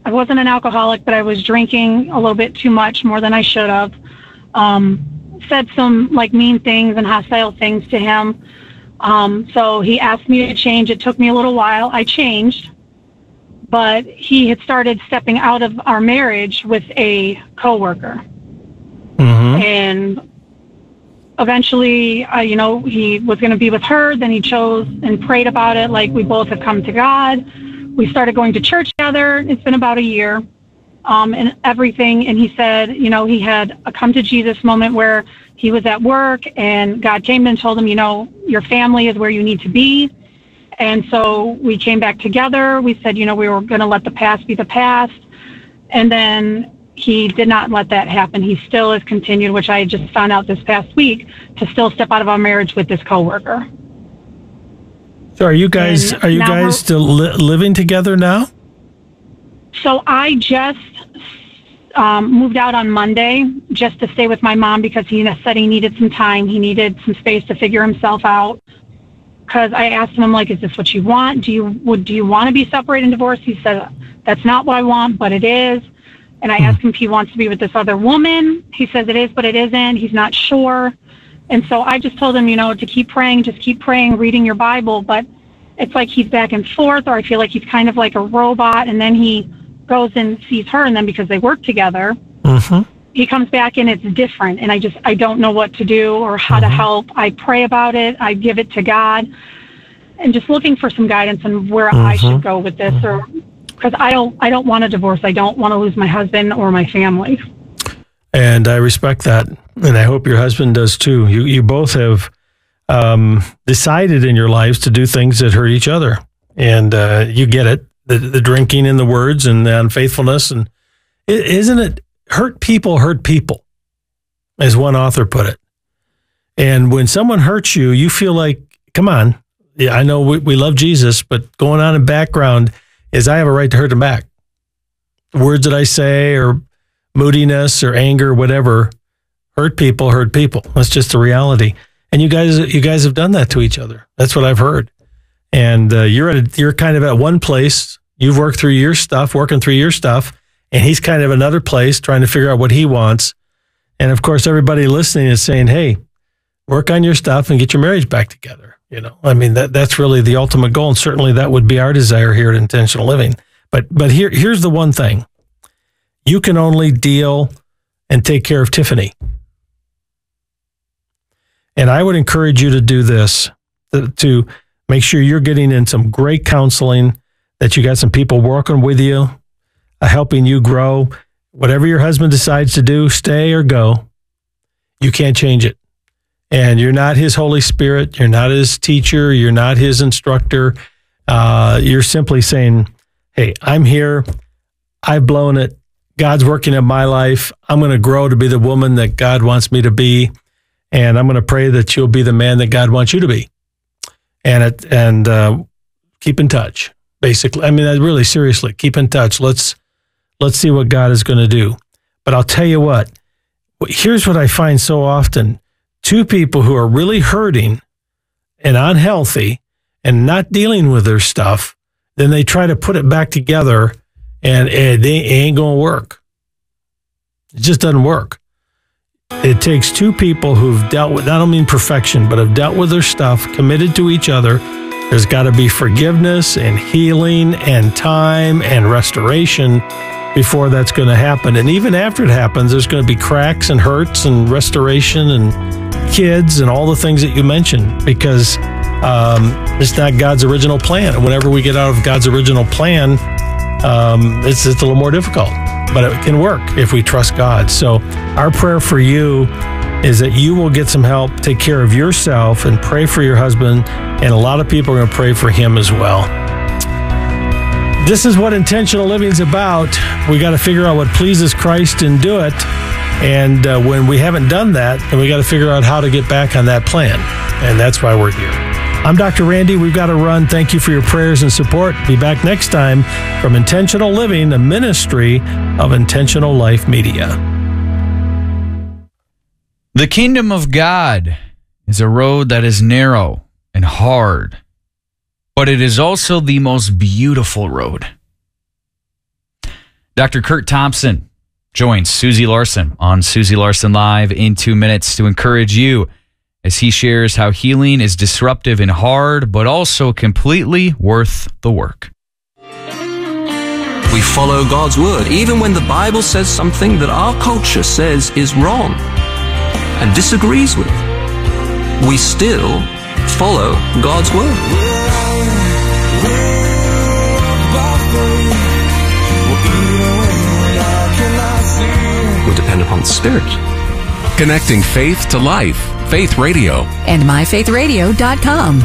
I wasn't an alcoholic, but I was drinking a little bit too much, more than I should have. Said some like mean things and hostile things to him. So he asked me to change. It took me a little while. I changed, but he had started stepping out of our marriage with a coworker. Mm-hmm. And eventually, he was going to be with her. Then he chose and prayed about it. Like, we both have come to God. We started going to church together. It's been about a year. And everything. And he said, he had a come to Jesus moment where he was at work and God came and told him, your family is where you need to be. And so we came back together. We said, we were going to let the past be the past. And then he did not let that happen. He still has continued, which I just found out this past week, to still step out of our marriage with this coworker. So are you guys still living together now? So I just moved out on Monday just to stay with my mom because he said he needed some time. He needed some space to figure himself out. Because I asked him, is this what you want? Do you want to be separated and divorced? He said, that's not what I want, but it is. And I asked him if he wants to be with this other woman. He says it is, but it isn't. He's not sure. And so I just told him, to keep praying, just keep praying, reading your Bible. But it's like he's back and forth, or I feel like he's kind of like a robot, and then he goes and sees her, and then because they work together, he comes back and it's different. And I don't know what to do or how to help. I pray about it. I give it to God, and just looking for some guidance on where I should go with this, or because I don't want a divorce. I don't want to lose my husband or my family. And I respect that, and I hope your husband does too. You both have decided in your lives to do things that hurt each other, and you get it. The drinking and the words and the unfaithfulness. And isn't it hurt people, as one author put it. And when someone hurts you, you feel like, come on, yeah, I know we love Jesus, but going on in background is I have a right to hurt him back. Words that I say or moodiness or anger, whatever, hurt people. That's just the reality. And you guys have done that to each other. That's what I've heard. And you're kind of at one place. You've working through your stuff, and he's kind of another place trying to figure out what he wants. And of course, everybody listening is saying, "Hey, work on your stuff and get your marriage back together." That's really the ultimate goal, and certainly that would be our desire here at Intentional Living. But here's the one thing: you can only deal and take care of Tiffany. And I would encourage you to do this to make sure you're getting in some great counseling, that you got some people working with you, helping you grow. Whatever your husband decides to do, stay or go, you can't change it. And you're not his Holy Spirit. You're not his teacher. You're not his instructor. You're simply saying, hey, I'm here. I've blown it. God's working in my life. I'm going to grow to be the woman that God wants me to be. And I'm going to pray that you'll be the man that God wants you to be. And keep in touch, basically. Really seriously, keep in touch. Let's see what God is going to do. But I'll tell you what, here's what I find so often. Two people who are really hurting and unhealthy and not dealing with their stuff, then they try to put it back together, and it ain't going to work. It just doesn't work. It takes two people who've dealt with, I don't mean perfection, but have dealt with their stuff, committed to each other. There's got to be forgiveness and healing and time and restoration before that's going to happen. And even after it happens, there's going to be cracks and hurts and restoration and kids and all the things that you mentioned, because it's not God's original plan. And whenever we get out of God's original plan, it's a little more difficult. But it can work if we trust God. So our prayer for you is that you will get some help, take care of yourself, and pray for your husband. And a lot of people are going to pray for him as well. This is what intentional living is about. We got to figure out what pleases Christ and do it. And when we haven't done that, then we got to figure out how to get back on that plan. And that's why we're here. I'm Dr. Randy. We've got to run. Thank you for your prayers and support. Be back next time from Intentional Living, a ministry of Intentional Life Media. The kingdom of God is a road that is narrow and hard, but it is also the most beautiful road. Dr. Kurt Thompson joins Susie Larson on Susie Larson Live in 2 minutes to encourage you as he shares how healing is disruptive and hard, but also completely worth the work. We follow God's word, even when the Bible says something that our culture says is wrong and disagrees with. We still follow God's word. We depend upon the Spirit. Connecting faith to life. Faith Radio. And myfaithradio.com.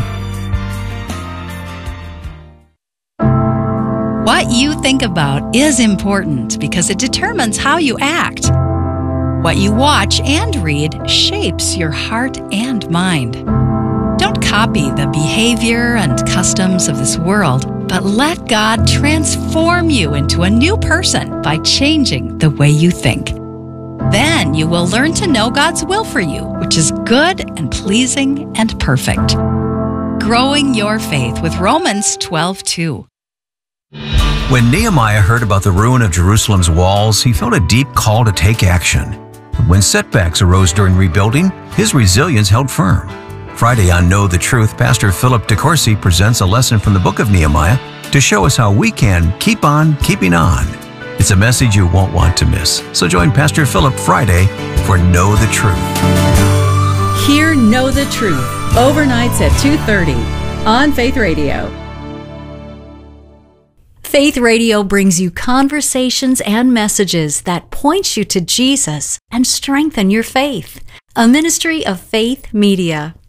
What you think about is important because it determines how you act. What you watch and read shapes your heart and mind. Don't copy the behavior and customs of this world, but let God transform you into a new person by changing the way you think. Then you will learn to know God's will for you, which is good and pleasing and perfect. Growing your faith with Romans 12:2. When Nehemiah heard about the ruin of Jerusalem's walls, he felt a deep call to take action. When setbacks arose during rebuilding, his resilience held firm. Friday on Know the Truth, Pastor Philip DeCourcy presents a lesson from the book of Nehemiah to show us how we can keep on keeping on. It's a message you won't want to miss. So join Pastor Philip Friday for Know the Truth. Hear Know the Truth, overnights at 2:30 on Faith Radio. Faith Radio brings you conversations and messages that point you to Jesus and strengthen your faith. A ministry of Faith Media.